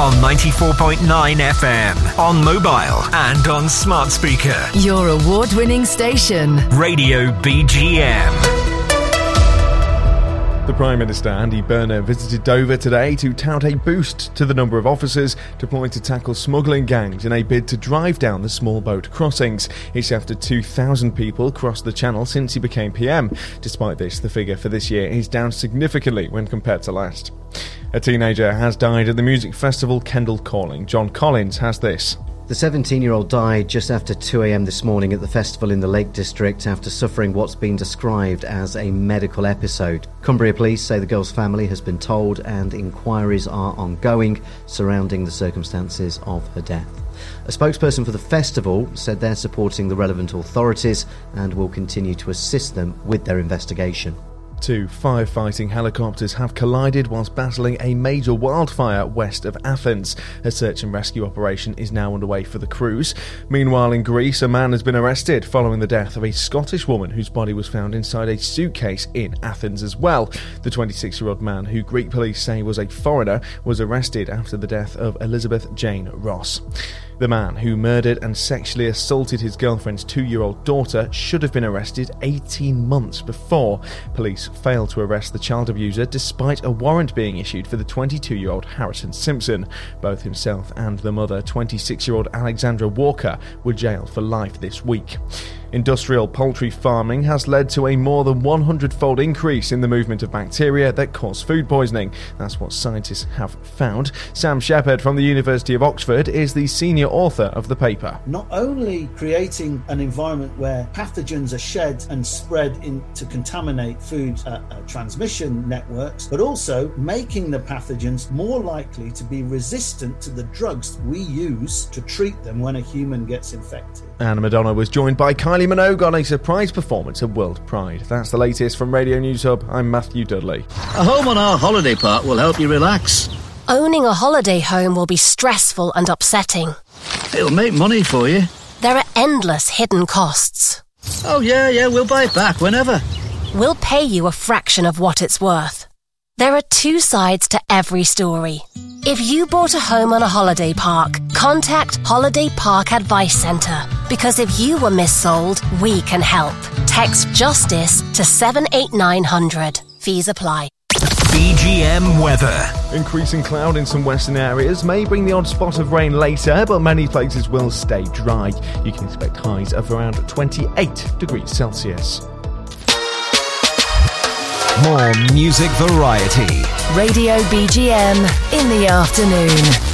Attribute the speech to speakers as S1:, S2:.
S1: on 94.9 FM, on mobile and on smart speaker.
S2: Your award-winning station.
S1: Radio BGM.
S3: The Prime Minister, Andy Burnham, visited Dover today to tout a boost to the number of officers deployed to tackle smuggling gangs in a bid to drive down the small boat crossings. It's after 2,000 people crossed the channel since he became PM. Despite this, the figure for this year is down significantly when compared to last. A teenager has died at the music festival Kendal Calling. John Collins has this.
S4: The 17-year-old died just after 2 a.m. this morning at the festival in the Lake District after suffering what's been described as a medical episode. Cumbria Police say the girl's family has been told and inquiries are ongoing surrounding the circumstances of her death. A spokesperson for the festival said they're supporting the relevant authorities and will continue to assist them with their investigation.
S3: 2 firefighting helicopters have collided whilst battling a major wildfire west of Athens. A search and rescue operation is now underway for the crews. Meanwhile, in Greece, a man has been arrested following the death of a Scottish woman whose body was found inside a suitcase in Athens as well. The 26-year-old man, who Greek police say was a foreigner, was arrested after the death of Elizabeth Jane Ross. The man who murdered and sexually assaulted his girlfriend's 2-year-old daughter should have been arrested 18 months before. Police failed to arrest the child abuser despite a warrant being issued for the 22-year-old Harrison Simpson. Both himself and the mother, 26-year-old Alexandra Walker, were jailed for life this week. Industrial poultry farming has led to a more than 100-fold increase in the movement of bacteria that cause food poisoning. That's what scientists have found. Sam Shepherd from the University of Oxford is the senior author of the paper.
S5: Not only creating an environment where pathogens are shed and spread to contaminate food transmission networks, but also making the pathogens more likely to be resistant to the drugs we use to treat them when a human gets infected.
S3: And Madonna was joined by Kylie Minogue on a surprise performance at World Pride. That's the latest from Radio News Hub. I'm Matthew Dudley.
S6: A home on our holiday park will help you relax.
S7: Owning a holiday home will be stressful and upsetting.
S6: It'll make money for you.
S7: There are endless hidden costs.
S6: Oh yeah, we'll buy it back whenever.
S7: We'll pay you a fraction of what it's worth. There are two sides to every story. If you bought a home on a holiday park, contact Holiday Park Advice Centre, because if you were missold, we can help. Text JUSTICE to 78900. Fees apply.
S1: BGM weather.
S3: Increasing cloud in some western areas may bring the odd spot of rain later, but many places will stay dry. You can expect highs of around 28 degrees Celsius.
S1: More music variety.
S2: Radio BGM in the afternoon.